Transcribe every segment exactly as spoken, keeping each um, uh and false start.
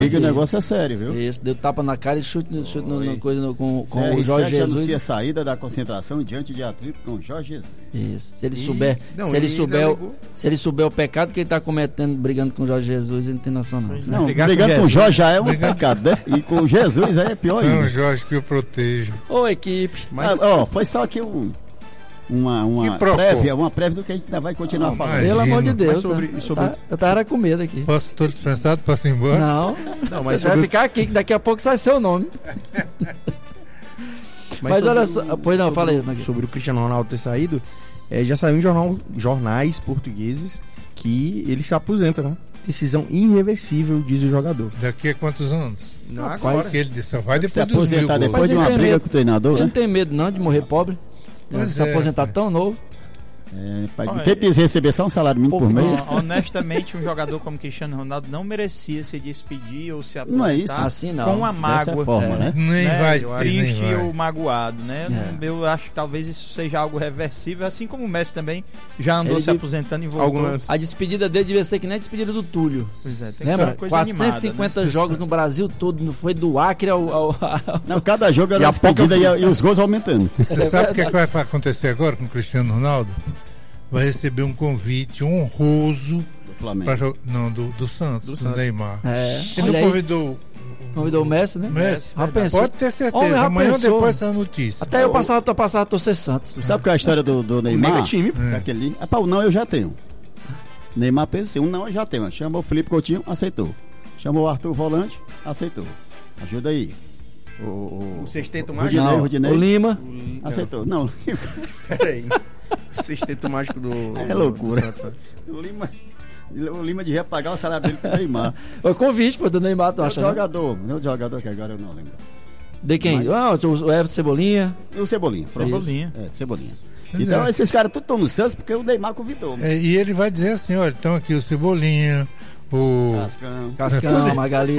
Que o negócio é sério, viu? Isso, deu tapa na cara e chute, chute no, no, coisa, no, com, com C R sete o Jorge Jesus. anuncia a saída da concentração diante de atrito com Jorge Jesus. Isso, se ele E... souber, não, se ele souber, delegou... se ele souber o pecado que ele está cometendo brigando com Jorge Jesus, ele não tem noção não. Não, brigando com, com Jorge já é um brigando... pecado, né? E com Jesus aí é pior ainda. Não, Jorge que o proteja. Ô, equipe. Mas... Ah, ó, foi só aqui um... Uma, uma prévia, uma prévia do que a gente ainda vai continuar ah, falando. Pelo amor de Deus. Sobre, sobre... Eu, tá, eu tava com medo aqui. Posso, tô dispensado, posso ir embora? Não, não, mas você sobre... vai ficar aqui, que daqui a pouco sai seu nome. Mas, mas olha só, o, pois não, fala aí. Sobre, sobre o Cristiano Ronaldo ter saído, é, já saiu em jornal, jornais portugueses que ele se aposenta, né? Decisão irreversível, diz o jogador. Daqui a quantos anos? Não, agora. Ele só vai depois se aposentar depois de uma briga medo. com o treinador, ele né? não tem medo não de morrer pobre. Pois se é, aposentar pai. tão novo. É, pai, Olha, tem que receber só um salário mínimo por mês. Honestamente, um jogador como Cristiano Ronaldo não merecia se despedir ou se aposentar. Não é isso? Assim não. Com uma mágoa. Dessa forma, é. né? Nem né? vai ser, triste nem vai. ou magoado, né? É. Eu acho que talvez isso seja algo reversível, assim como o Messi também já andou Ele se de... aposentando e voltou. Algumas... A despedida dele devia ser que nem a despedida do Túlio. Pois é, tem Lembra? que ser coisa quatrocentos e cinquenta animada, né? jogos no Brasil todo, não foi do Acre ao... ao... Não, cada jogo era a despedida e, a, e os gols aumentando. Você sabe o que, é que vai acontecer agora com o Cristiano Ronaldo? Vai receber um convite honroso do Flamengo. Pra, não, do, do Santos, do, do Santos. Neymar. É. Ele não convidou. Convidou o Messi, né? Messi. Já pensou. Pode ter certeza. Homem, amanhã ou pensou. depois essa notícia. Até eu passava, tô passando a torcer Santos. Sabe qual é a história do, do Neymar? Mega time. É. Aquele... É, pá, o não eu já tenho. Neymar pensa assim, um não eu já tenho. Chamou o Felipe Coutinho, aceitou. Chamou o Arthur Volante, aceitou. Ajuda aí. O, o, o sexteto o, mágico. Rudinei, Não, Rudinei. o Lima. O... Aceitou. Não. Peraí. O sexteto mágico do... É loucura. Do, o Lima... O Lima devia pagar o salário dele pro Neymar. O convite, pô, do Neymar, tu É o acha? jogador. Não é o jogador que agora eu não lembro. De quem? Mas... Ah, o Everton Cebolinha. O Cebolinha. Cebolinha. É, Cebolinha. Então, é. esses caras tudo estão no Santos porque o Neymar convidou. É, e ele vai dizer assim, olha, estão aqui o Cebolinha, o... Cascão. Cascão, Magali.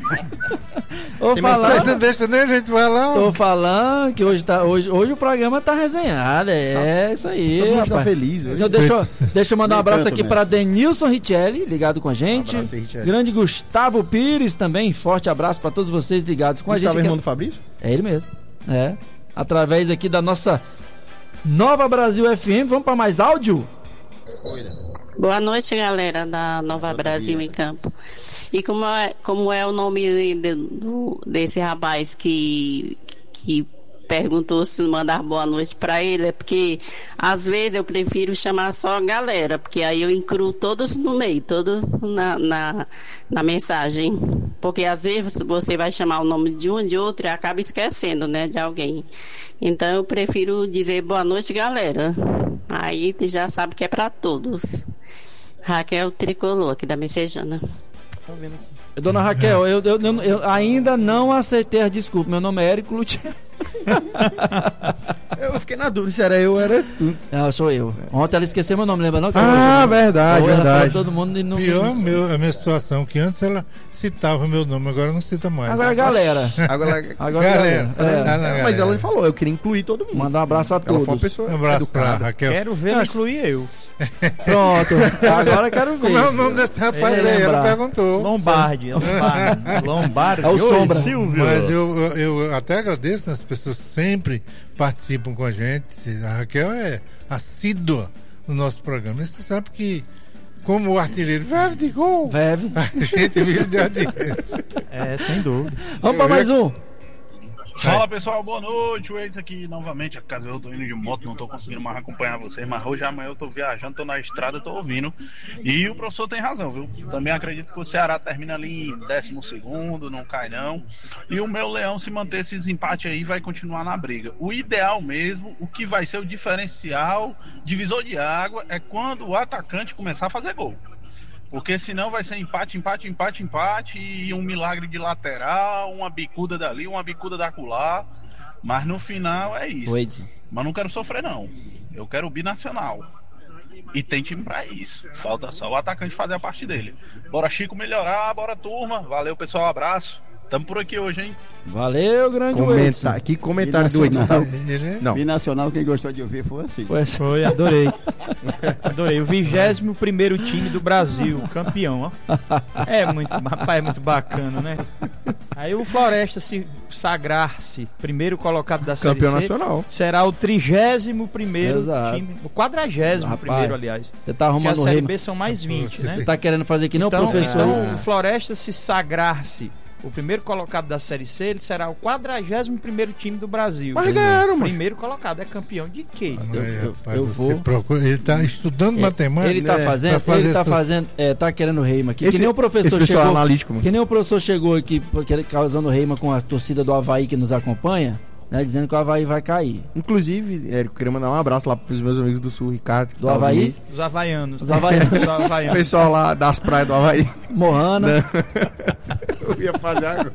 Ô, Tem falando, não deixa nem a gente vai lá. tô falando que hoje, tá, hoje, hoje o programa tá resenhado. É isso aí, Todo mundo tá rapaz. feliz. Hoje. Então, deixa, eu- deixa eu mandar um Nem abraço tanto, aqui mestre. para Denilson Richelli, ligado com a gente. Um abraço aí, Richelli. Grande Gustavo Pires também. Forte abraço para todos vocês ligados com a Gustavo, gente. irmão aqui. do Fabrício? É ele mesmo. É. Através aqui da nossa Nova Brasil F M. Vamos para mais áudio? Boa noite, galera da Nova Brasil em Campo. E como é, como é o nome de, do, desse rapaz que, que perguntou se mandar boa noite pra ele? É porque às vezes eu prefiro chamar só galera, porque aí eu incluo todos no meio, todos na, na, na mensagem. Porque às vezes você vai chamar o nome de um de outro e acaba esquecendo, né, de alguém. Então eu prefiro dizer boa noite, galera. Aí já sabe que é pra todos. Raquel Tricolor, aqui da Messejana. Dona Raquel, eu, eu, eu, eu ainda não aceitei a desculpa. Meu nome é Érico Lutier. Eu fiquei na dúvida se era eu ou era tu. Não, sou eu. Ontem ela esqueceu meu nome, lembra não? Que Ah, eu verdade, Ou ela falou verdade. todo mundo e não... Pior meu, a minha situação, que antes ela citava meu nome, agora não cita mais. Agora, galera. Agora, Agora, Galera. galera. É. Ah, não, mas galera. ela falou, eu queria incluir todo mundo. Mandar um abraço a Ela foi uma todos. pessoa Um abraço pra educada. Raquel. Quero ver Acho- incluir eu. Pronto. Agora quero ver. Como é o nome desse rapaz É, aí? Ela lembrar. perguntou. Lombardi. Lombardi. Lombardi. É o Oi, Sombra. Silvio. Mas eu, eu, eu até agradeço, né? As pessoas sempre participam com a gente. A Raquel é assídua no nosso programa. E você sabe que, como o artilheiro vive de gol, Veve. a gente vive de audiência. É, sem dúvida. Vamos para mais um. Fala pessoal, boa noite, o Eides aqui novamente. A casa eu tô indo de moto, não tô conseguindo mais acompanhar vocês, mas hoje amanhã eu tô viajando, tô na estrada, tô ouvindo. E o professor tem razão, viu? Também acredito que o Ceará termina ali em décimo segundo, não cai não. E o meu Leão, se manter esses empates aí, vai continuar na briga. O ideal mesmo, o que vai ser o diferencial, divisor de água, é quando o atacante começar a fazer gol. Porque senão vai ser empate, empate, empate, empate e um milagre de lateral, uma bicuda dali, uma bicuda da acolá. Mas no final é isso. Wade. Mas não quero sofrer não. Eu quero o binacional. E tem time pra isso. Falta só o atacante fazer a parte dele. Bora Chico melhorar, bora turma. Valeu pessoal, abraço. Tamo por aqui hoje, hein? Valeu, grande Comenta... Edson. Que comentário do Edson. Binacional. Ele é- Não. Binacional, quem gostou de ouvir foi assim. Foi assim. Foi, adorei. Adorei. O vigésimo primeiro time do Brasil, campeão, ó. É muito, rapaz, é muito bacana, né? Aí o Floresta se sagrar-se primeiro colocado da Série Campeão C, nacional. será o trigésimo primeiro Exato. time, o quadragésimo Rapaz, primeiro, aliás. Você tá Porque a arrumando o Série rei. B são mais vinte, né? Você tá querendo fazer que nem Então, o professor. então, o Floresta se sagrar-se o primeiro colocado da Série C, ele será o quadragésimo primeiro time do Brasil. Mas ganharam, mano. Primeiro colocado. É campeão de quê? Mas, Eu- eu- rapaz, eu você vou- procura- ele tá estudando matemática. Ele tá né, fazendo, pra fazer ele tá essas- fazendo, é, tá querendo reima aqui. Esse- que nem o professor esse pessoal chegou, analítico, mano. que nem o professor chegou aqui porque- causando reima com a torcida do Avaí que nos acompanha, né, dizendo que o Avaí vai cair. Inclusive, Érico, queria mandar um abraço lá pros meus amigos do Sul, Ricardo. que Do tá Avaí? ouvindo Os havaianos. Os havaianos. Só aí. O havaianos. pessoal lá das praias do Havaí. Moana, Eu ia fazer agora.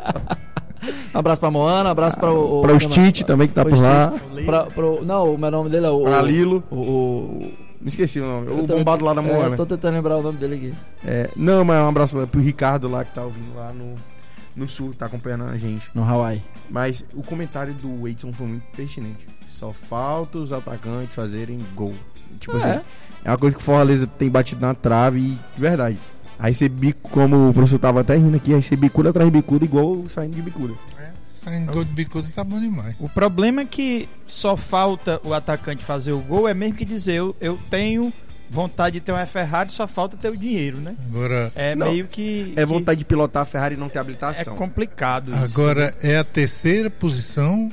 um abraço pra Moana, um abraço pra o, o Pra os Tite também, que tá Os por lá. Tite, pra, pro, não, o meu nome dele é o Pra o- Lilo. O, o, Me esqueci o nome. eu O tô- bombado lá da é, Moana. eu tô tentando lembrar o nome dele aqui. É, não, mas um abraço lá pro Ricardo lá, que tá ouvindo lá no, no Sul, que tá acompanhando a gente. No Hawaii. Mas o comentário do Edson foi muito pertinente. Só falta os atacantes fazerem gol. Tipo É. assim, é uma coisa que o Fortaleza tem batido na trave e, de verdade. Aí você bico, como o professor tava até rindo aqui, aí você bicuda atrás de bicuda igual saindo de bicuda. É, saindo gol de bicuda tá bom demais. O problema é que só falta o atacante fazer o gol, é mesmo que dizer, eu, eu tenho vontade de ter uma Ferrari, só falta ter o dinheiro, né? Agora, É Não, meio que... É que vontade de pilotar a Ferrari e não ter É habilitação. complicado isso. agora é a terceira posição,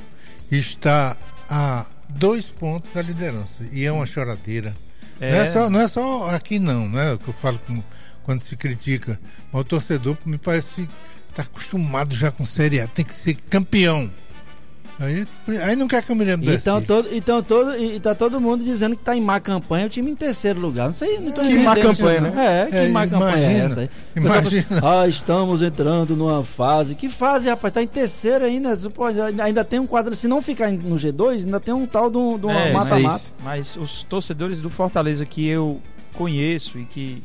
está a dois pontos da liderança. E é uma choradeira. É. Não, é só, não é só aqui não, né? Que eu falo com- quando se critica. Mas o torcedor me parece tá acostumado já com Série A, tem que ser campeão. Aí, aí não quer que eu me lembre Então, desse. todo, então todo, e tá todo mundo dizendo que tá em má campanha, o time em terceiro lugar. Não sei, não tô Que entendendo má isso, campanha, não. É, que É, má campanha é imagina, essa aí? O pessoal imagina. fala, ah, estamos entrando numa fase. Que fase, rapaz? Tá em terceiro ainda. Você pode, ainda tem um quadro. Se não ficar no G dois, ainda tem um tal de um de uma É, mata-mata. mas, mas os torcedores do Fortaleza que eu conheço e que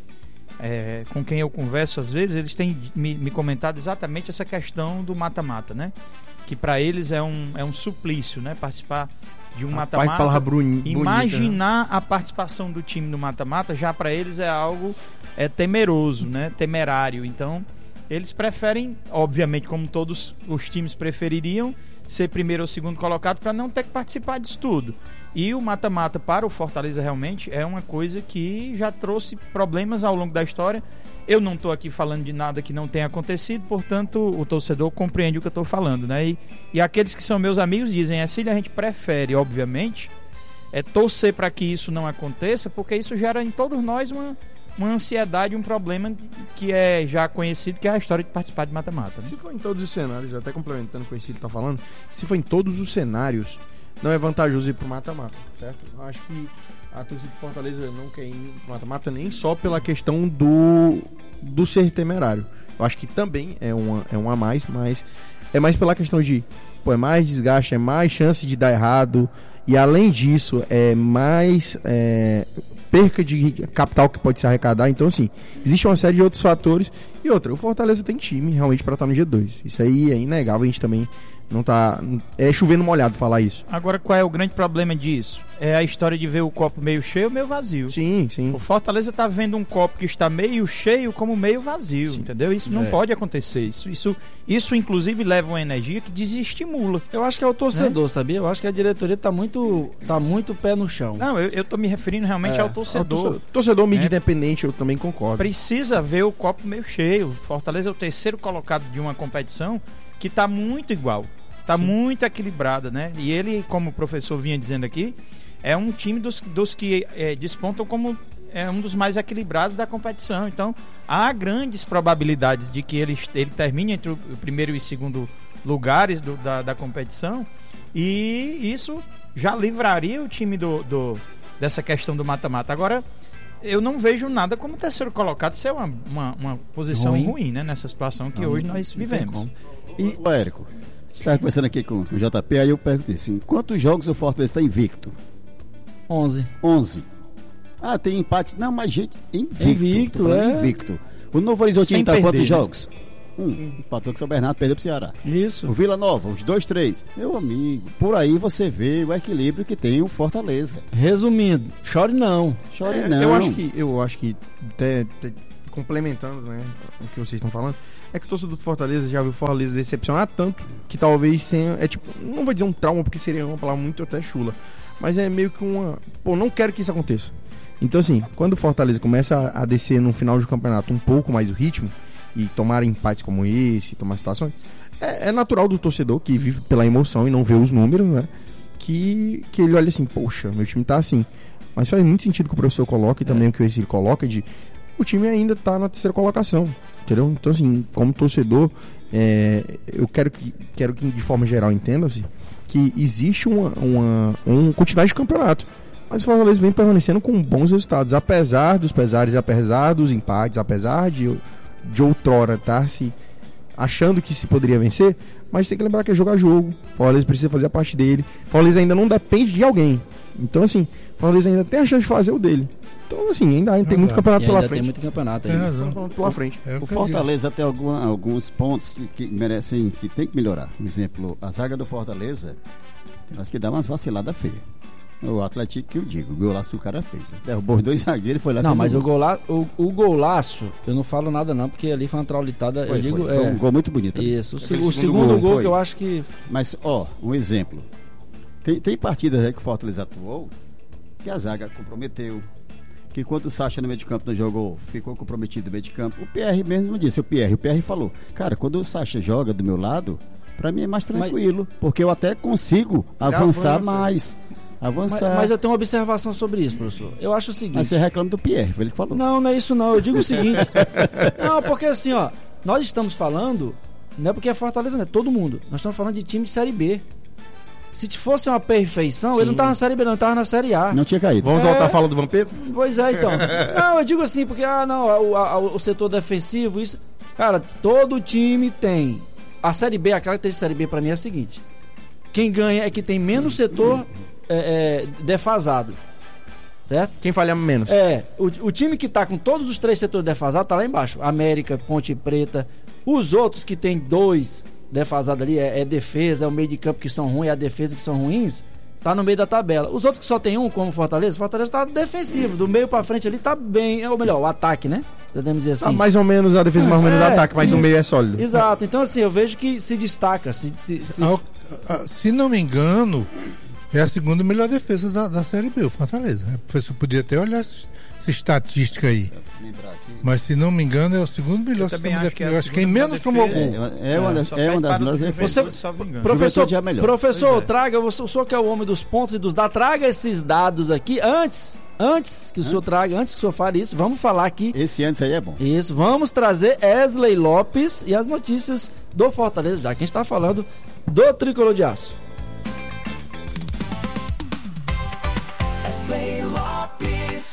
é, com quem eu converso às vezes, eles têm me, me comentado exatamente essa questão do mata-mata, né? Que pra eles é um, é um suplício, né? Participar de um Rapaz, mata-mata. palavra bruni- bonita, né? Imaginar a participação do time no mata-mata já pra eles é algo é temeroso, né? Temerário. Então, eles preferem, obviamente, como todos os times prefeririam, ser primeiro ou segundo colocado para não ter que participar disso tudo. E o mata-mata para o Fortaleza realmente é uma coisa que já trouxe problemas ao longo da história. Eu não estou aqui falando de nada que não tenha acontecido, portanto o torcedor compreende o que eu estou falando, né? E, e aqueles que são meus amigos dizem, Cília, a gente prefere, obviamente, é torcer para que isso não aconteça, porque isso gera em todos nós uma, uma ansiedade, um problema que é já conhecido, que é a história de participar de mata-mata, né? Se for em todos os cenários, até complementando com isso que ele tá falando, se for em todos os cenários, não é vantajoso ir pro mata-mata, certo? Eu acho que a torcida de Fortaleza não quer ir pro mata-mata nem só pela questão do, do ser temerário. Eu acho que também é uma, é um a mais, mas é mais pela questão de, pô, é mais desgaste, é mais chance de dar errado, e além disso, é mais é, perca de capital que pode se arrecadar. Então, assim, existe uma série de outros fatores. E outra, o Fortaleza tem time realmente para estar no G dois. Isso aí é inegável, a gente também não tá... É chovendo molhado falar isso. Agora, qual é o grande problema disso? É a história de ver o copo meio cheio ou meio vazio. Sim, sim. O Fortaleza tá vendo um copo que está meio cheio como meio vazio, Sim. entendeu? Isso não É. pode acontecer. Isso, isso, isso, inclusive, leva uma energia que desestimula. Eu acho que é o torcedor, sabia? Eu acho que a diretoria tá muito, tá muito pé no chão. Não, eu, eu tô me referindo realmente É. ao torcedor. Torcedor, torcedor mídia É. independente, eu também concordo. Precisa ver o copo meio cheio. Fortaleza é o terceiro colocado de uma competição que tá muito igual. Tá muito equilibrada, né? E ele, como o professor vinha dizendo aqui, é um time dos, dos que é, despontam como é um dos mais equilibrados da competição. Então, há grandes probabilidades de que ele, ele termine entre o primeiro e segundo lugares do, da, da competição. E isso já livraria o time do, do, dessa questão do mata-mata. Agora, eu não vejo nada como terceiro colocado ser uma, uma, uma posição ruim. ruim, né? Nessa situação que Não, hoje não- nós não tem vivemos. como. E, ô Érico, você estava conversando aqui com, com o J P, aí eu perguntei assim, quantos jogos o Fortaleza está invicto? onze. onze. Ah, tem empate. Não, mas gente, invicto. Invicto, Tô falando é. invicto. O Novo Horizontino Sem está perder, quantos né? jogos? um. Empatou com o São Bernardo, perdeu pro Ceará. Isso. O Vila Nova, os dois, três. Meu amigo, por aí você vê o equilíbrio que tem o Fortaleza. Resumindo, chore não. Chore É, não. Eu acho que, eu acho que até, até complementando, né, o que vocês estão falando, é que o torcedor do Fortaleza já viu o Fortaleza decepcionar tanto que talvez tenha, é tipo, não vou dizer um trauma porque seria uma palavra muito até chula, mas é meio que uma, pô, não quero que isso aconteça. Então assim, quando o Fortaleza começa a, a descer no final do campeonato um pouco mais o ritmo e tomar empates como esse, tomar situações, é, é natural do torcedor que vive pela emoção e não vê os números, né, que, que ele olha assim, poxa, meu time tá assim. Mas faz muito sentido que o professor coloca e também é. o que o Exílio coloca de o time ainda tá na terceira colocação, entendeu? Então assim, como torcedor, é, eu quero que, quero que de forma geral entenda-se que existe uma, uma, um continuidade de campeonato, mas o Fortaleza vem permanecendo com bons resultados, apesar dos pesares, apesar dos empates, apesar de, de outrora estar se achando que se poderia vencer, mas tem que lembrar que é jogo a jogo, o Fortaleza precisa fazer a parte dele, o Fortaleza ainda não depende de alguém, então assim, o Fortaleza ainda tem a chance de fazer o dele. Então, assim, ainda, ainda tem muito campeonato pela frente. Tem muito campeonato Tem aí. razão. Pela frente. É o O que eu Fortaleza tem alguma, alguns pontos que, que merecem, que tem que melhorar. Por exemplo, a zaga do Fortaleza tem umas que dá umas vaciladas feias. O Atlético que eu digo, o golaço que o cara fez. Né? Derrubou os dois zagueiros e foi lá. Não, fez mas um o, gol. gola, o, o golaço, eu não falo nada não, porque ali foi uma traulitada. Foi, eu digo, foi, foi é, um gol muito bonito. ali. Isso, o, Aquele o segundo segundo gol, gol, foi. que eu acho que... Mas, ó, um exemplo. Tem, tem partidas aí que o Fortaleza atuou que a zaga comprometeu. Que quando o Sacha no meio de campo não jogou, ficou comprometido no meio de campo. O Pierre mesmo disse, o Pierre, o Pierre falou, cara, quando o Sacha joga do meu lado, pra mim é mais tranquilo, porque eu até consigo avançar avança. mais. Mas, Avançar. mas eu tenho uma observação sobre isso, professor. Eu acho o seguinte... Mas você reclama do Pierre, foi ele que falou. Não, não é isso não. Eu digo o seguinte... Não, porque assim, ó, nós estamos falando, não é porque é Fortaleza, não é todo mundo. Nós estamos falando de time de Série B. Se fosse uma perfeição, Sim. ele não estava na Série B, não, ele estava na Série A. Não tinha caído. Vamos É. voltar a falar do Vampeta? Pois é, então. Não, eu digo assim, porque, ah, não, o, a, o setor defensivo, isso... Cara, todo time tem... A Série B, a característica da Série B pra mim é a seguinte. Quem ganha é que tem menos setor é, é, defasado. Certo? Quem falha menos? É, o, o time que tá com todos os três setores defasados tá lá embaixo. América, Ponte Preta. Os outros que tem dois defasados ali, é, é defesa, é o meio de campo que são ruins, é a defesa que são ruins, tá no meio da tabela. Os outros que só tem um, como o Fortaleza, o Fortaleza tá defensivo, do meio pra frente ali tá bem, ou melhor, o ataque, né? Podemos dizer assim. Ah, mais ou menos a defesa, mais ou menos É, do ataque, mas no isso. meio é sólido. Exato, então assim, eu vejo que se destaca, se, se, se... Ao- a- Se não me engano, é a segunda melhor defesa da, da Série B, o Fortaleza. O professor podia até olhar essa, essa estatística aí. Mas se não me engano, é o segundo melhor Eu também sistema acho de que é a defesa. Eu acho que quem segunda menos melhor tomou defesa. gol. É, é uma das, só é uma perde das para melhores o defesas. Juventude, salvo engano. Professor, Juventude é melhor. professor Pois é. traga, o senhor que é o homem dos pontos e dos dados, traga esses dados aqui antes, antes que o senhor Antes. traga, antes que o senhor fale isso, vamos falar aqui. Esse antes aí é bom. Isso, vamos trazer Wesley Lopes e as notícias do Fortaleza, já que a gente está falando do Tricolor de Aço. Wesley Lopes.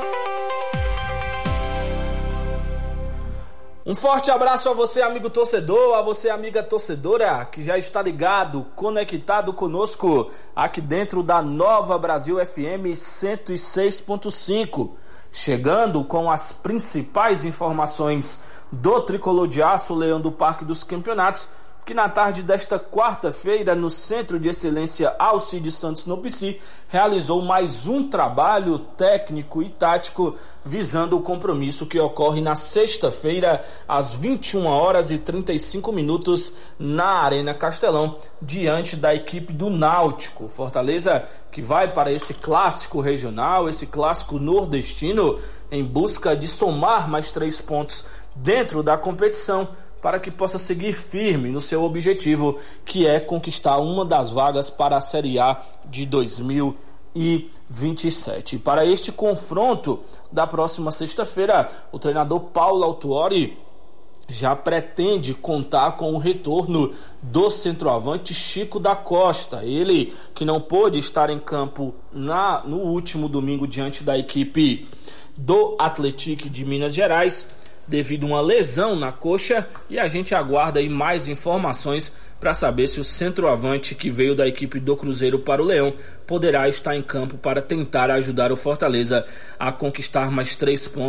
Um forte abraço a você, amigo torcedor, a você, amiga torcedora, que já está ligado, conectado conosco aqui dentro da Nova Brasil F M cento e seis ponto cinco, chegando com as principais informações do Tricolor de Aço, Leão do Parque dos Campeonatos, que na tarde desta quarta-feira, no Centro de Excelência Alcides Santos no P C, realizou mais um trabalho técnico e tático visando o compromisso que ocorre na sexta-feira, às vinte e uma horas e trinta e cinco minutos, na Arena Castelão, diante da equipe do Náutico. Fortaleza que vai para esse clássico regional, esse clássico nordestino, em busca de somar mais três pontos dentro da competição, para que possa seguir firme no seu objetivo, que é conquistar uma das vagas para a Série A de dois mil e vinte e sete. E para este confronto da próxima sexta-feira, o treinador Paulo Autuori já pretende contar com o retorno do centroavante Chico da Costa. Ele que não pôde estar em campo na, no último domingo diante da equipe do Atlético de Minas Gerais, devido a uma lesão na coxa, e a gente aguarda aí mais informações para saber se o centroavante que veio da equipe do Cruzeiro para o Leão poderá estar em campo para tentar ajudar o Fortaleza a conquistar mais três pontos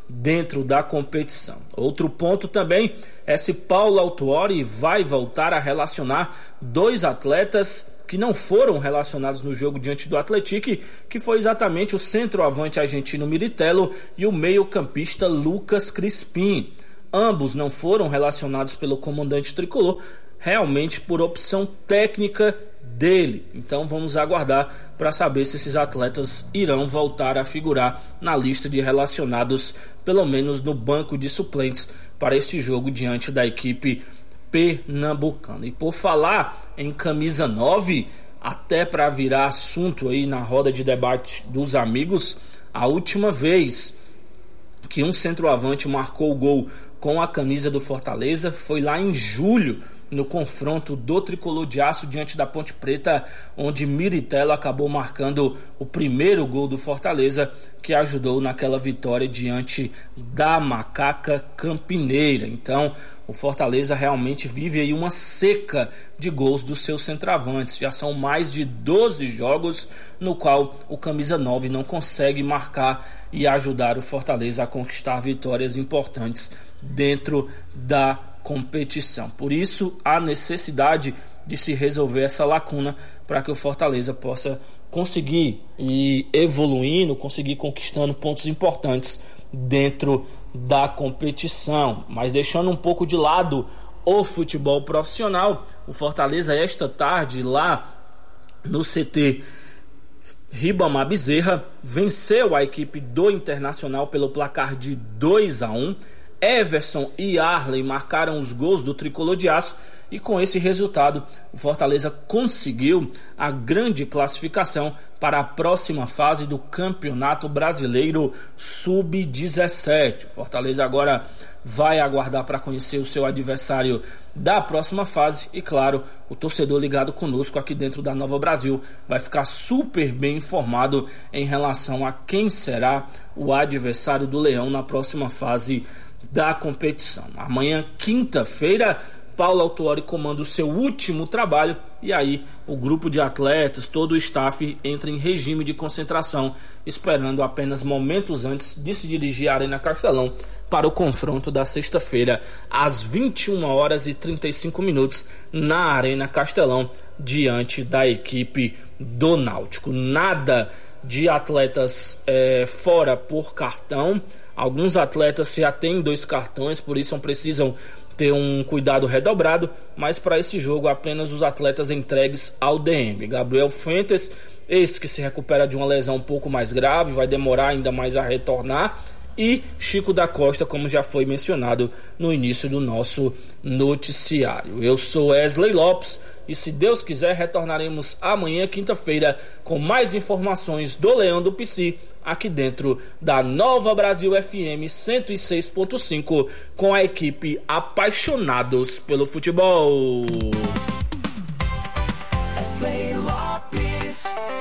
dentro da competição. Outro ponto também é se Paulo Autuori vai voltar a relacionar dois atletas que não foram relacionados no jogo diante do Atlético, que foi exatamente o centroavante argentino Miritello e o meio-campista Lucas Crispim. Ambos não foram relacionados pelo comandante tricolor, realmente por opção técnica dele. Então vamos aguardar para saber se esses atletas irão voltar a figurar na lista de relacionados, pelo menos no banco de suplentes, para este jogo diante da equipe pernambucana. E por falar em camisa nove, até para virar assunto aí na roda de debate dos amigos, a última vez que um centroavante marcou o gol com a camisa do Fortaleza foi lá em julho, no confronto do Tricolor de Aço diante da Ponte Preta, onde Miritello acabou marcando o primeiro gol do Fortaleza, que ajudou naquela vitória diante da Macaca Campineira. Então o Fortaleza realmente vive aí uma seca de gols dos seus centroavantes. Já são mais de doze jogos no qual o camisa nove não consegue marcar e ajudar o Fortaleza a conquistar vitórias importantes dentro da competição. Por isso, há necessidade de se resolver essa lacuna para que o Fortaleza possa conseguir ir evoluindo, conseguir conquistando pontos importantes dentro da competição. Mas deixando um pouco de lado o futebol profissional, o Fortaleza esta tarde lá no C T Ribamar Bezerra venceu a equipe do Internacional pelo placar de dois a um. Everson e Arley marcaram os gols do Tricolor de Aço e com esse resultado o Fortaleza conseguiu a grande classificação para a próxima fase do Campeonato Brasileiro sub dezessete. O Fortaleza agora vai aguardar para conhecer o seu adversário da próxima fase e, claro, o torcedor ligado conosco aqui dentro da Nova Brasil vai ficar super bem informado em relação a quem será o adversário do Leão na próxima fase da competição. Amanhã, quinta-feira, Paulo Autuori comanda o seu último trabalho e aí o grupo de atletas, todo o staff entra em regime de concentração, esperando apenas momentos antes de se dirigir à Arena Castelão para o confronto da sexta-feira às vinte e uma horas e trinta e cinco minutos na Arena Castelão, diante da equipe do Náutico. Nada de atletas é, fora por cartão. Alguns atletas já têm dois cartões, por isso precisam ter um cuidado redobrado, mas para esse jogo apenas os atletas entregues ao D M. Gabriel Fuentes, esse que se recupera de uma lesão um pouco mais grave, vai demorar ainda mais a retornar, e Chico da Costa, como já foi mencionado no início do nosso noticiário. Eu sou Wesley Lopes e, se Deus quiser, retornaremos amanhã, quinta-feira, com mais informações do Leão do Pici, aqui dentro da Nova Brasil F M cento e seis ponto cinco, com a equipe Apaixonados pelo Futebol. Wesley Lopes.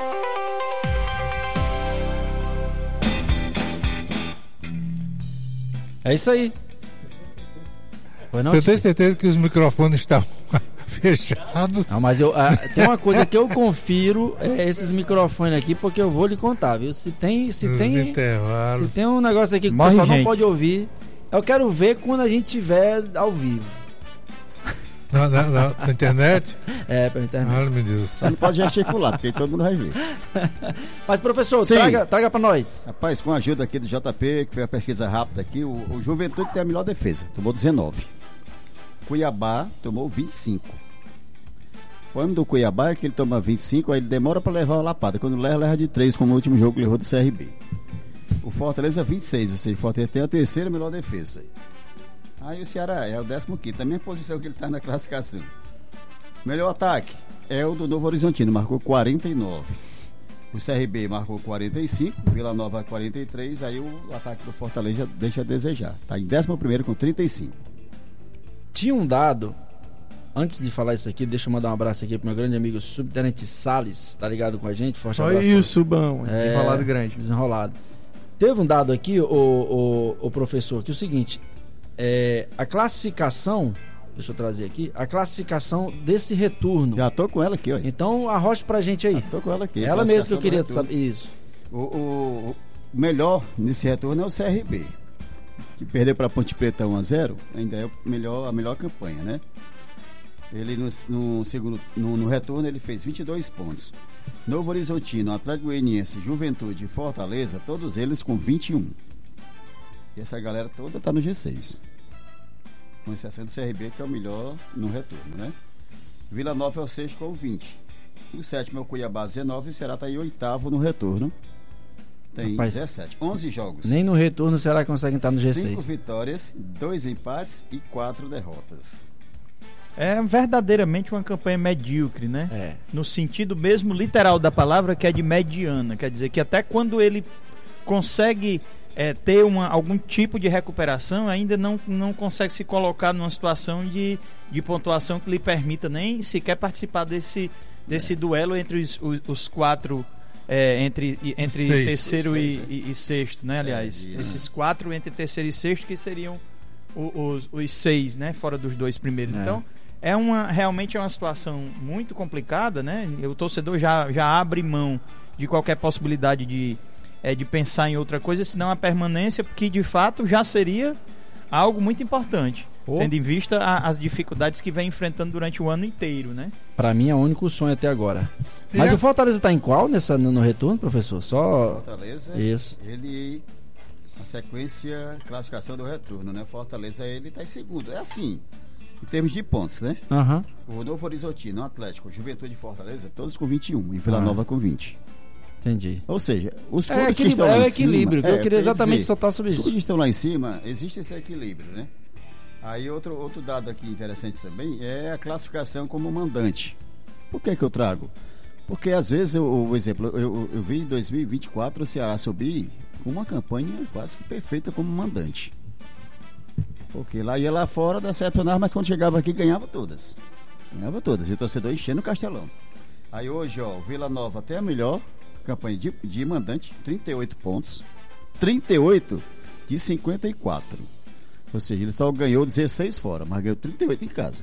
É isso aí. Foi não, Você tem certeza que os microfones estão fechados? Não, mas eu, ah, tem uma coisa que eu confiro, é esses microfones aqui, porque eu vou lhe contar, viu? Se tem, se Os tem, intervalos. se tem um negócio aqui que Morre o pessoal gente. não pode ouvir, eu quero ver quando a gente tiver ao vivo. Na, na, na, na internet? É, pela internet. Ah, meu Deus. Só não pode gesticular, porque aí todo mundo vai ver. Mas, professor, Sim. traga, traga pra nós. Rapaz, com a ajuda aqui do J P, que foi a pesquisa rápida aqui, o, o Juventude tem a melhor defesa, tomou dezenove. Cuiabá tomou vinte e cinco. O problema do Cuiabá é que ele toma vinte e cinco, aí ele demora para levar a lapada. Quando leva, leva de três, como o último jogo que levou do C R B. O Fortaleza vinte e seis, ou seja, o Fortaleza tem a terceira melhor defesa. Aí o Ceará é o décimo quinto, a mesma posição que ele está na classificação. Melhor ataque é o do Novo Horizontino, marcou quarenta e nove. O C R B marcou quarenta e cinco, Vila Nova quarenta e três, aí o ataque do Fortaleza deixa a desejar. Está em décimo primeiro com trinta e cinco. Tinha um dado, antes de falar isso aqui, deixa eu mandar um abraço aqui pro meu grande amigo Subtenente Salles, tá ligado com a gente? Forte Olha abraço. isso, Subão, É, desenrolado grande. Desenrolado. Teve um dado aqui, o, o, o professor, que é o seguinte, é, a classificação, deixa eu trazer aqui, a classificação desse retorno. Já tô com ela aqui, ó. Então arrocha pra gente aí. Já tô com ela aqui. Ela mesmo que eu Classificação do queria retorno. saber isso. O, o, o melhor nesse retorno é o C R B. que perdeu para Ponte Preta um a zero, ainda é o melhor, a melhor campanha, né? Ele no, no segundo, no, no retorno ele fez vinte e dois pontos. Novo Horizontino, Atlético Goianiense, Juventude e Fortaleza, todos eles com vinte e um. E essa galera toda tá no G seis. Com exceção do C R B, que é o melhor no retorno, né? Vila Nova é o sexto com vinte. O sétimo é o Cuiabá, dezenove. E o Ceará tá aí oitavo no retorno. Tem Rapaz, dezessete. onze jogos. Nem no retorno o Ceará consegue entrar no G seis. cinco vitórias, dois empates e quatro derrotas. É verdadeiramente uma campanha medíocre, né? É. No sentido mesmo literal da palavra, que é de mediana. Quer dizer que até quando ele consegue é, ter uma, algum tipo de recuperação, ainda não, não consegue se colocar numa situação de, de pontuação que lhe permita nem sequer participar desse, desse é. duelo entre os, os, os quatro... É, entre entre seis, terceiro seis, e, é. e, e sexto, né? Aliás, é, esses quatro entre terceiro e sexto que seriam os, os, os seis, né? Fora dos dois primeiros. É. Então, é uma, realmente é uma situação muito complicada, né? O torcedor já, já abre mão de qualquer possibilidade de, é, de pensar em outra coisa, senão a permanência, porque de fato já seria algo muito importante. Oh. Tendo em vista a, as dificuldades que vem enfrentando durante o ano inteiro, né? Pra mim é o único sonho até agora. Mas é. o Fortaleza tá em qual nessa, no, no retorno, professor? Só... Fortaleza, isso. Ele... A sequência, classificação do retorno, né? Fortaleza, ele tá em segundo. É assim, em termos de pontos, né? Uhum. O Novo Horizontino, o Atlético, Juventude e Fortaleza, todos com vinte e um. E Vila Nova com vinte. Entendi. Ou seja, os é clubes que estão lá é em equilíbrio, cima... É, eu queria exatamente dizer, soltar sobre isso. Os clubes que estão lá em cima, existe esse equilíbrio, né? Aí outro, outro dado aqui interessante também é a classificação como mandante. Por que que eu trago? Porque às vezes, o exemplo, eu, eu vi em dois mil e vinte e quatro o Ceará subir com uma campanha quase que perfeita como mandante. Porque lá ia lá fora, decepcionava, mas quando chegava aqui ganhava todas. Ganhava todas. E o torcedor enchendo o Castelão. Aí hoje, ó, o Vila Nova até a melhor campanha de, de mandante, trinta e oito pontos. trinta e oito de cinquenta e quatro. Ou seja, ele só ganhou dezesseis fora, mas ganhou trinta e oito em casa.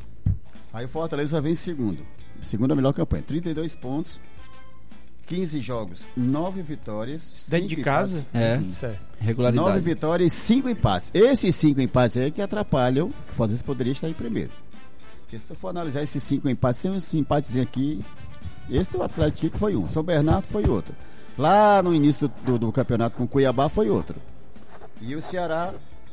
Aí o Fortaleza vem em segundo. Segunda melhor campanha, trinta e dois pontos, quinze jogos, nove vitórias. Dentro de casa? É, regularidade. nove vitórias e cinco empates. Esses cinco empates aí que atrapalham, o Fortaleza poderia estar em primeiro. Porque se tu for analisar esses cinco empates, tem uns empates aqui. Esse do Atlético que foi um, São Bernardo foi outro. Lá no início do, do campeonato com o Cuiabá foi outro. E o Ceará,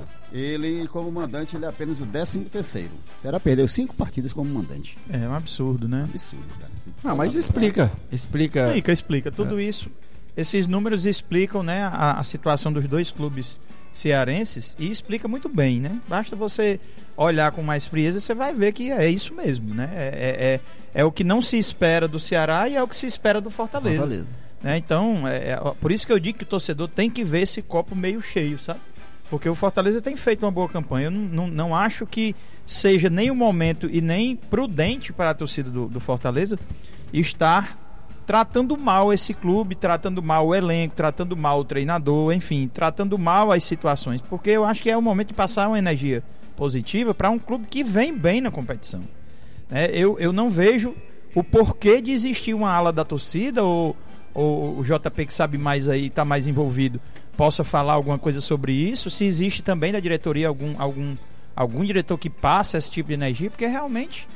ele como mandante, ele é apenas o décimo terceiro. O Ceará perdeu cinco partidas como mandante. É um absurdo, né? Absurdo, cara. Ah, mas explica, explica. Explica, explica. Tudo é. isso. Esses números explicam, né, a, a situação dos dois clubes cearenses e explica muito bem, né? Basta você olhar com mais frieza, você vai ver que é isso mesmo, né? É, é, é, é o que não se espera do Ceará e é o que se espera do Fortaleza. Fortaleza. Né? Então, é, é, por isso que eu digo que o torcedor tem que ver esse copo meio cheio, sabe? Porque o Fortaleza tem feito uma boa campanha. Eu não, não, não acho que seja nem o momento e nem prudente para a torcida do, do Fortaleza estar tratando mal esse clube, tratando mal o elenco, tratando mal o treinador, enfim, tratando mal as situações. Porque eu acho que é o momento de passar uma energia positiva para um clube que vem bem na competição. É, eu, eu não vejo o porquê de existir uma ala da torcida ou, ou o J P que sabe mais aí, está mais envolvido, possa falar alguma coisa sobre isso, se existe também da diretoria algum, algum, algum diretor que passa esse tipo de energia, porque realmente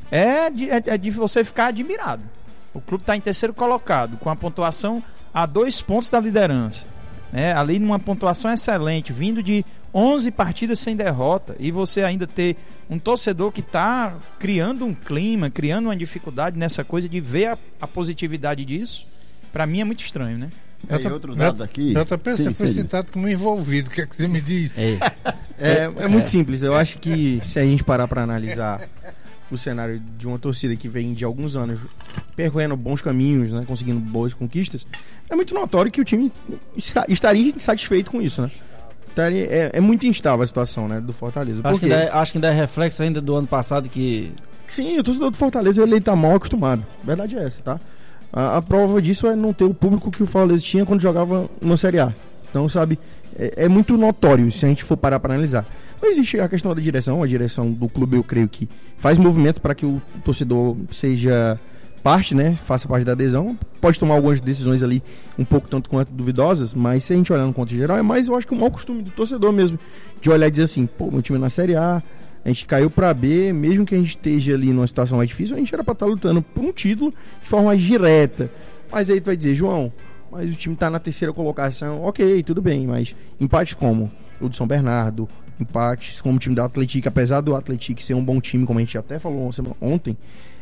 é de, é, é de você ficar admirado. O clube está em terceiro colocado, com a pontuação a dois pontos da liderança, né? Ali numa pontuação excelente, vindo de onze partidas sem derrota, e você ainda ter um torcedor que está criando um clima, criando uma dificuldade nessa coisa de ver a, a positividade disso, para mim é muito estranho, né? É, e outro dado aqui. J P, você foi citado como envolvido, o que é que você me diz? É, é, é muito simples, eu acho que se a gente parar para analisar o cenário de uma torcida que vem de alguns anos percorrendo bons caminhos, né, conseguindo boas conquistas, é muito notório que o time está, estaria insatisfeito com isso, né? Estaria, é, é muito instável a situação, né, do Fortaleza. Acho que, é, acho que ainda é reflexo ainda do ano passado que... Sim, o torcedor do Fortaleza ele está mal acostumado. A verdade é essa, tá? A, a prova disso é não ter o público que o Fortaleza tinha quando jogava na Série A. Então, sabe, é, é muito notório se a gente for parar para analisar. Não existe a questão da direção, a direção do clube eu creio que faz movimentos para que o torcedor seja parte, né, faça parte da adesão, pode tomar algumas decisões ali um pouco tanto quanto duvidosas, mas se a gente olhar no contexto geral, é mais, eu acho que o mau costume do torcedor mesmo, de olhar e dizer assim, pô, meu time é na Série A, a gente caiu pra B, mesmo que a gente esteja ali numa situação mais difícil, a gente era pra estar lutando por um título de forma mais direta. Mas aí tu vai dizer, João, mas o time tá na terceira colocação, ok, tudo bem, mas empates como o do São Bernardo, empates como o time do Atlético, apesar do Atlético ser um bom time, como a gente até falou ontem,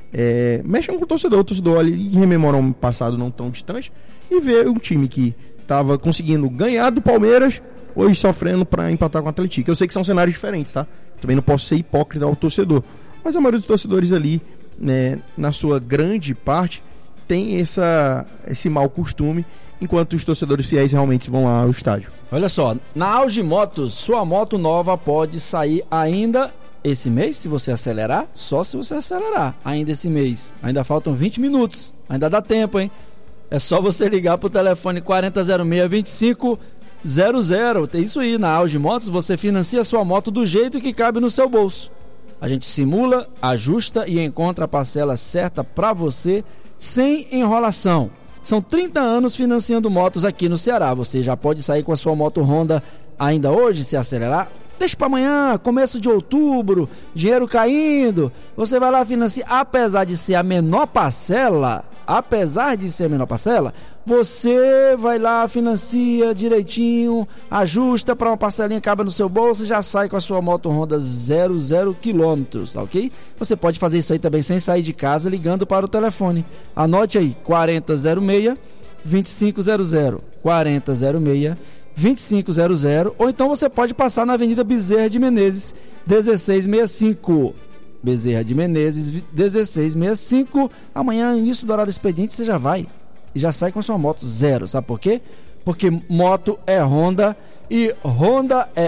é, mexam com o torcedor, o torcedor olha e rememora um passado não tão distante e vê um time que tava conseguindo ganhar do Palmeiras, hoje sofrendo para empatar com o Atlético. Eu sei que são cenários diferentes, tá? Também não posso ser hipócrita ao torcedor, mas a maioria dos torcedores ali, né, na sua grande parte, tem essa, esse mau costume, enquanto os torcedores fiéis realmente vão lá ao estádio. Olha só, na Auge Motos, sua moto nova pode sair ainda esse mês, se você acelerar, só se você acelerar, ainda esse mês. Ainda faltam vinte minutos, ainda dá tempo, hein? É só você ligar pro telefone quarenta zero seis, vinte e cinco zero zero. Tem isso aí, na Auge Motos você financia a sua moto do jeito que cabe no seu bolso. A gente simula, ajusta e encontra a parcela certa para você, sem enrolação. São trinta anos financiando motos aqui no Ceará. Você já pode sair com a sua moto Honda ainda hoje, se acelerar. Deixa para amanhã, começo de outubro, dinheiro caindo. Você vai lá financiar, apesar de ser a menor parcela, apesar de ser a menor parcela, você vai lá, financia direitinho, ajusta para uma parcelinha que cabe no seu bolso e já sai com a sua moto Honda zero zero quilômetros, tá ok? Você pode fazer isso aí também sem sair de casa, ligando para o telefone. Anote aí, quarenta zero seis, vinte e cinco zero zero, quarenta zero seis, vinte e cinco zero zero, ou então você pode passar na Avenida Bezerra de Menezes, dezesseis sessenta e cinco. Bezerra de Menezes, dezesseis sessenta e cinco. Amanhã, início do horário do expediente, você já vai e já sai com a sua moto zero. Sabe por quê? Porque moto é Honda e Honda é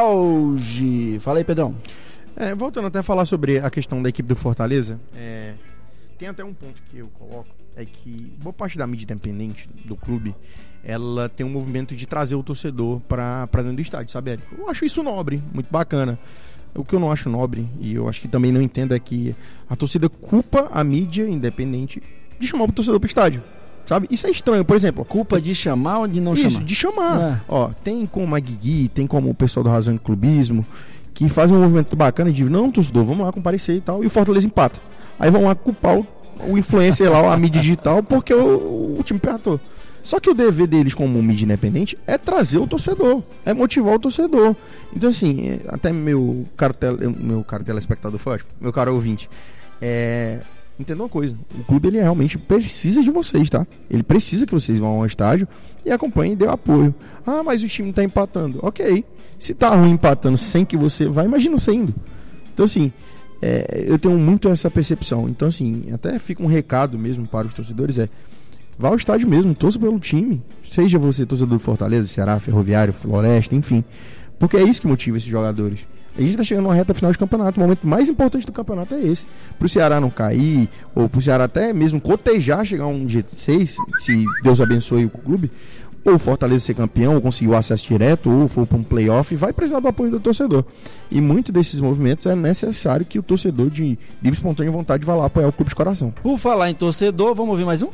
Auge. Fala aí, Pedrão. É, voltando até a falar sobre a questão da equipe do Fortaleza, é, tem até um ponto que eu coloco, é que boa parte da mídia independente do clube, ela tem um movimento de trazer o torcedor para dentro do estádio, sabe, Érico? Eu acho isso nobre, muito bacana. O que eu não acho nobre, e eu acho que também não entendo, é que a torcida culpa a mídia independente de chamar o torcedor pro estádio, sabe? Isso é estranho, por exemplo. Culpa de chamar ou de não isso, chamar? de chamar. É. Ó, tem como a Guigui, tem como o pessoal do Razão de Clubismo, que faz um movimento bacana de, não, torcedor, vamos lá comparecer e tal, e o Fortaleza empata. Aí vão lá culpar o, o influencer lá, a mídia digital, porque o, o time pertou. Só que o dever deles como mídia independente é trazer o torcedor, é motivar o torcedor. Então assim, até meu caro, tele, meu caro telespectador forte, meu caro ouvinte, é, entenda uma coisa, o clube ele realmente precisa de vocês, tá? Ele precisa que vocês vão ao estádio e acompanhem e dê apoio. Ah, mas o time tá empatando. Ok, se tá ruim empatando sem que você vá, imagina você indo. Então assim, é, eu tenho muito essa percepção. Então assim, até fica um recado mesmo para os torcedores, é vá ao estádio mesmo, torça pelo time. Seja você torcedor do Fortaleza, Ceará, Ferroviário, Floresta, enfim. Porque é isso que motiva esses jogadores. A gente tá chegando numa reta final de campeonato. O momento mais importante do campeonato é esse. Pro Ceará não cair, ou pro Ceará até mesmo cotejar, chegar a um G seis, se Deus abençoe o clube, ou o Fortaleza ser campeão, ou conseguir o acesso direto, ou for para um playoff, vai precisar do apoio do torcedor. E muito desses movimentos é necessário que o torcedor de livre e espontânea vontade vá lá apoiar o clube de coração. Por falar em torcedor, vamos ouvir mais um?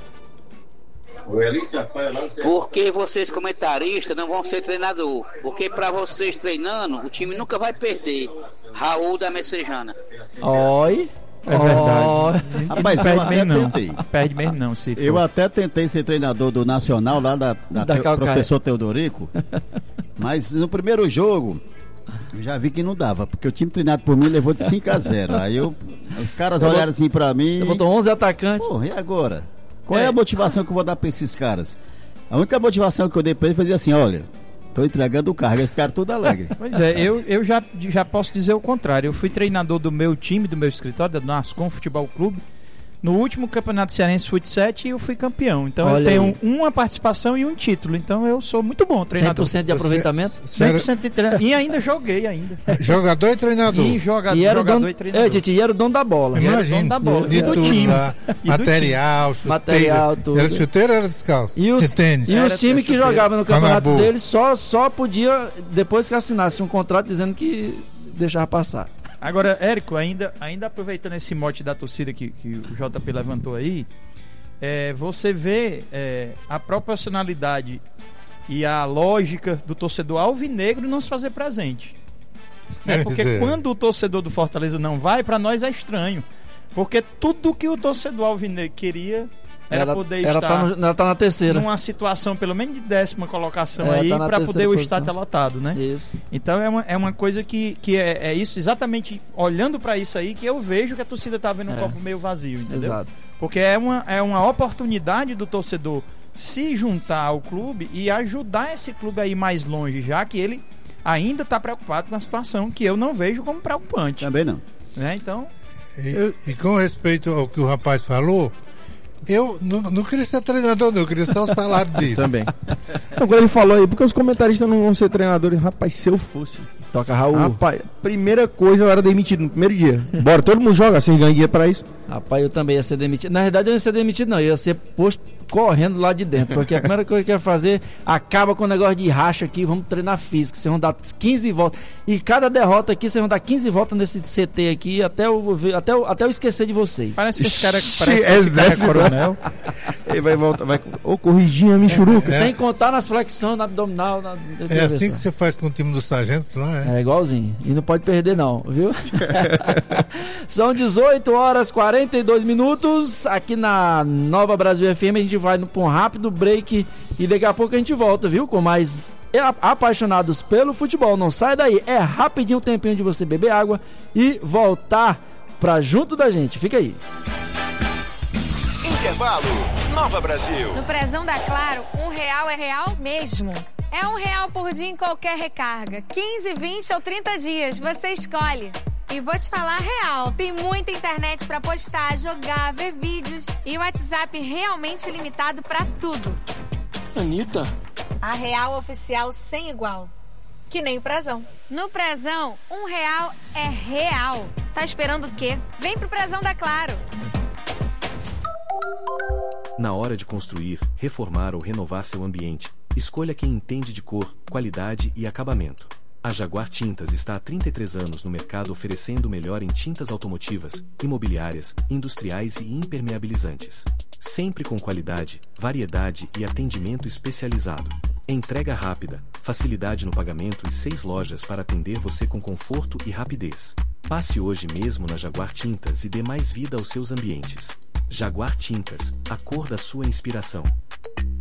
Porque vocês comentaristas não vão ser treinador. Porque para vocês treinando, o time nunca vai perder. Raul da Messejana. Oi. É verdade. Rapaz, eu até tentei. Perde mesmo não, se for. Eu até tentei ser treinador do Nacional lá da, da, Da te, Calcaia. professor Teodorico. Mas no primeiro jogo eu já vi que não dava, porque o time treinado por mim levou de cinco a zero. Aí eu, os caras Eu olharam assim pra mim. Você botou onze atacantes. Porra, e agora? Qual é. É. a motivação que eu vou dar pra esses caras? A única motivação que eu dei pra eles foi dizer assim, olha, tô entregando o cargo, esse cara tudo alegre. Pois é, eu, eu já, já posso dizer o contrário. Eu fui treinador do meu time, do meu escritório, da Nascom Futebol Clube. No último campeonato cearense fui de sete e eu fui campeão. Então Olha eu tenho aí. uma participação e um título. Então eu sou muito bom cem treinador. por cento de aproveitamento. cem por cento de treinador. E ainda joguei ainda. Jogador e treinador. E joga, E era o jogador dono, e treinador. é, Titi, e era o dono da bola. era dono Imagina, da bola, de e do tudo time. lá. E do Material, chuteira. Material, tudo. Era chuteiro ou era descalço? E os, E tênis. e Era os times que chuteiro. jogavam no campeonato Amabu. deles só, só podia, depois que assinasse um contrato dizendo que deixava passar. Agora, Érico, ainda, ainda aproveitando esse mote da torcida que, que o J P levantou aí, é, você vê é, a proporcionalidade e a lógica do torcedor alvinegro não se fazer presente. Né? Porque é. quando o torcedor do Fortaleza não vai, para nós é estranho. Porque tudo que o torcedor alvinegro queria era ela, poder ela estar tá no, ela tá na terceira. numa situação pelo menos de décima colocação ela aí, tá para poder o estádio estar lotado, né? Isso. Então é uma, é uma coisa que, que é, é isso, exatamente olhando para isso aí, que eu vejo que a torcida tá vendo um é. copo meio vazio, entendeu? Exato. Porque é uma, é uma oportunidade do torcedor se juntar ao clube e ajudar esse clube a ir mais longe, já que ele ainda está preocupado com a situação que eu não vejo como preocupante. Também não. Né? Então, e, eu... e com respeito ao que o rapaz falou, eu não, não queria ser treinador, não, eu queria só o salário dele. Também. Então, quando ele falou aí, porque os comentaristas não vão ser treinadores, rapaz, se eu fosse. Toca Raul. Rapaz, primeira coisa eu era demitido no primeiro dia. Bora, todo mundo joga, vocês ganham dinheiro pra isso. Rapaz, eu também ia ser demitido. Na verdade, eu não ia ser demitido, não. Eu ia ser posto correndo lá de dentro. Porque a primeira coisa que eu ia fazer, acaba com o negócio de racha aqui, vamos treinar físico. Vocês vão dar quinze voltas. E cada derrota aqui, vocês vão dar quinze voltas nesse C T aqui, até eu, até eu, até eu esquecer de vocês. Parece que esse cara, parece que esse cara é coronel. Ele vai voltar, vai. Ô, corrigir a Michuruca. É. Sem contar nas flexões, na abdominal. Na, é assim que você faz com o time dos sargentos lá, é? É igualzinho. E não pode perder, não, viu? São dezoito horas e quarenta e dois minutos. Aqui na Nova Brasil F M, a gente vai para um rápido break e daqui a pouco a gente volta, viu? Com mais apaixonados pelo futebol. Não sai daí. É rapidinho o tempinho de você beber água e voltar pra junto da gente. Fica aí. Intervalo. Nova Brasil. No Prezão da Claro, um real é real mesmo. É um real por dia em qualquer recarga. quinze, vinte ou trinta dias. Você escolhe. E vou te falar real, tem muita internet pra postar, jogar, ver vídeos. E o WhatsApp realmente limitado pra tudo. Anitta. A real oficial sem igual. Que nem o Prezão. No Prezão, um real é real. Tá esperando o quê? Vem pro Prezão da Claro. Na hora de construir, reformar ou renovar seu ambiente, escolha quem entende de cor, qualidade e acabamento. A Jaguar Tintas está há trinta e três anos no mercado oferecendo o melhor em tintas automotivas, imobiliárias, industriais e impermeabilizantes. Sempre com qualidade, variedade e atendimento especializado. Entrega rápida, facilidade no pagamento e seis lojas para atender você com conforto e rapidez. Passe hoje mesmo na Jaguar Tintas e dê mais vida aos seus ambientes. Jaguar Tintas, a cor da sua inspiração.